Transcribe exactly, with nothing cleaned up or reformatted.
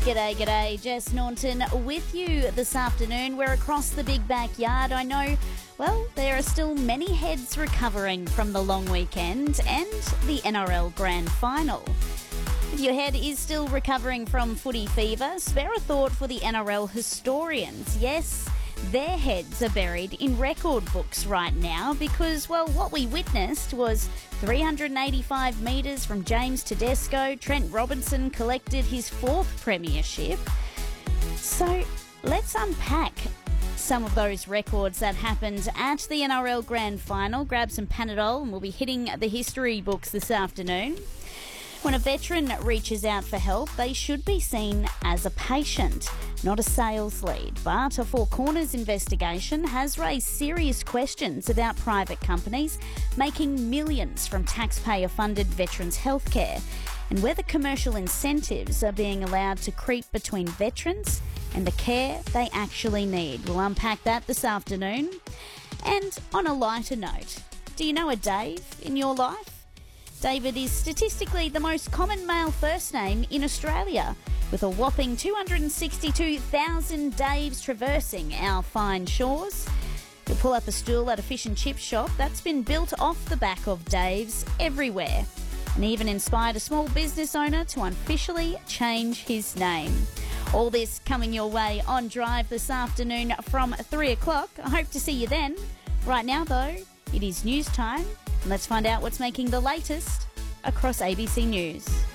G'day, g'day. Jess Naunton with you this afternoon. We're across the big backyard. I know, well, there are still many heads recovering from the long weekend and the N R L Grand Final. If your head is still recovering from footy fever, spare a thought for the N R L historians. Yes, their heads are buried in record books right now because, well, what we witnessed was three hundred eighty-five metres from James Tedesco. Trent Robinson collected his fourth premiership. So let's unpack some of those records that happened at the N R L Grand Final. Grab some Panadol and we'll be hitting the history books this afternoon. When a veteran reaches out for help, they should be seen as a patient, not a sales lead. But a Four Corners investigation has raised serious questions about private companies making millions from taxpayer-funded veterans' healthcare and whether commercial incentives are being allowed to creep between veterans and the care they actually need. We'll unpack that this afternoon. And on a lighter note, do you know a Dave in your life? David is statistically the most common male first name in Australia, with a whopping two hundred sixty-two thousand Daves traversing our fine shores. You'll pull up a stool at a fish and chip shop that's been built off the back of Daves everywhere, and even inspired a small business owner to unofficially change his name. All this coming your way on Drive this afternoon from three o'clock. I hope to see you then. Right now, though, it is news time. Let's find out what's making the latest across A B C News.